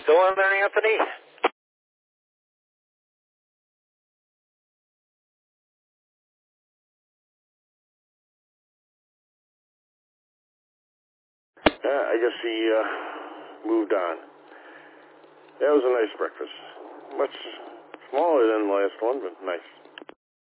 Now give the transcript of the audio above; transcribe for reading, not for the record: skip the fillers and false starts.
Still on there, Anthony? I guess he moved on. That was a nice breakfast. Much smaller than the last one, but nice.